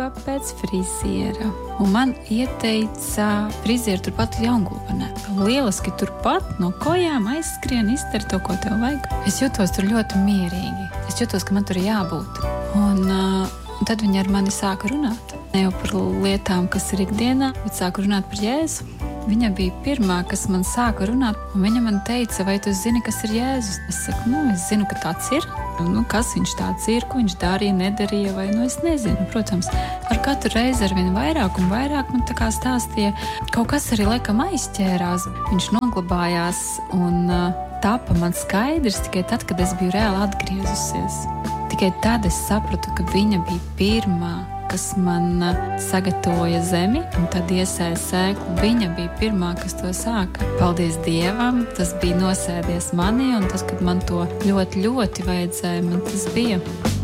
griba pēc friziera. Un man ieteica frizieru turpat Jaungulbenē. Lieliski turpat no kojām aizskrien, izdara to, ko tev vajag. Es jutos tur ļoti mierīgi. Es jutos, ka man tur jābūt. Un tad viņa ar mani sāka runāt. Ne jau par lietām, kas ir ikdienā, bet sāka runāt par Jēzu. Viņa bija pirmā, kas man sāka runāt, un viņa man teica, vai tu zini, kas ir Jēzus? Es saku, es zinu, ka tāds ir. Kas viņš tāds ir, ko viņš darīja, nedarīja, vai es nezinu. Protams, ar katru reizi arvien vairāk un vairāk man tā kā stāstīja, kaut kas arī laikam aizķērās. Viņš noglabājās un tapa man skaidrs tikai tad, kad es biju reāli atgriezusies. Tikai tad es sapratu, ka viņa bija pirmā, kas man sagatavoja zemi un tad iesēja sēklu. Viņa bija pirmā, kas to sāka. Paldies Dievam, tas bija nosēdies manī un tas, kad man to ļoti, ļoti vajadzēja, man tas bija.